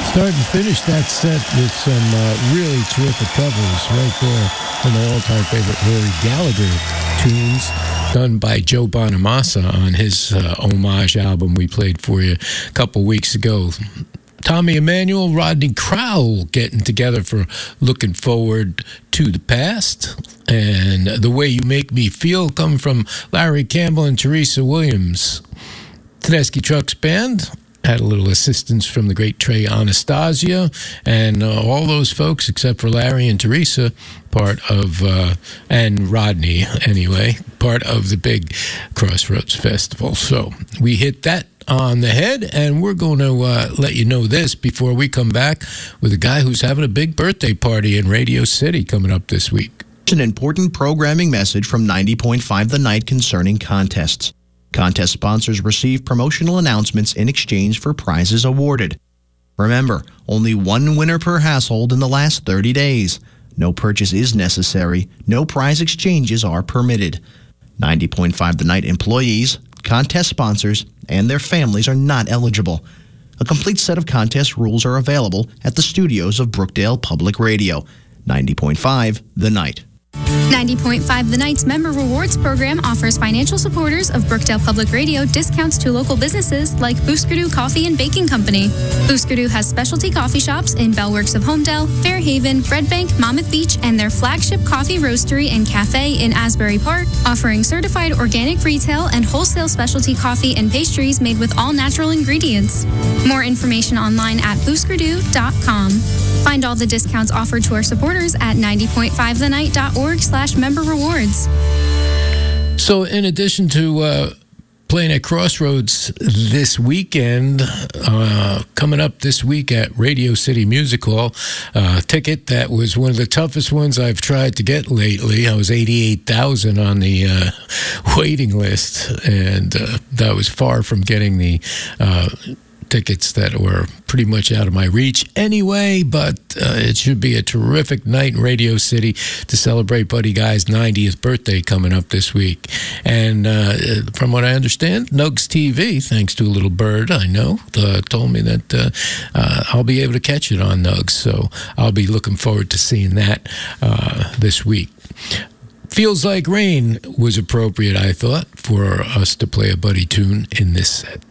Start and finish that set with some really terrific covers right there from my all-time favorite Rory Gallagher tunes done by Joe Bonamassa on his homage album we played for you a couple weeks ago. Tommy Emmanuel, Rodney Crowell getting together for Looking Forward to the Past. And The Way You Make Me Feel come from Larry Campbell and Teresa Williams. Tedeschi Trucks Band had a little assistance from the great Trey Anastasia, and all those folks except for Larry and Teresa, part of, and Rodney anyway, part of the big Crossroads Festival. So we hit that on the head, and we're going to let you know this before we come back with a guy who's having a big birthday party in Radio City coming up this week. An important programming message from 90.5 The Night concerning contests. Contest sponsors receive promotional announcements in exchange for prizes awarded. Remember, only one winner per household in the last 30 days. No purchase is necessary. No prize exchanges are permitted. 90.5 The Night employees, contest sponsors, and their families are not eligible. A complete set of contest rules are available at the studios of Brookdale Public Radio. 90.5 The Night. 90.5 The Night's Member Rewards Program offers financial supporters of Brookdale Public Radio discounts to local businesses like Booskerdoo Coffee and Baking Company. Booskerdoo has specialty coffee shops in Bellworks of Homedale, Fairhaven, Red Bank, Monmouth Beach, and their flagship coffee roastery and cafe in Asbury Park, offering certified organic retail and wholesale specialty coffee and pastries made with all natural ingredients. More information online at booskerdoo.com. Find all the discounts offered to our supporters at 90.5thenight.org/member rewards. So in addition to playing at Crossroads this weekend, coming up this week at Radio City Music Hall, ticket that was one of the toughest ones I've tried to get lately. I was 88,000 on the waiting list, and that was far from getting the tickets that were pretty much out of my reach anyway, but it should be a terrific night in Radio City to celebrate Buddy Guy's 90th birthday coming up this week. And from what I understand, Nugs TV, thanks to a little bird I know, told me that I'll be able to catch it on Nugs, so I'll be looking forward to seeing that this week. Feels Like Rain was appropriate, I thought, for us to play a Buddy tune in this set.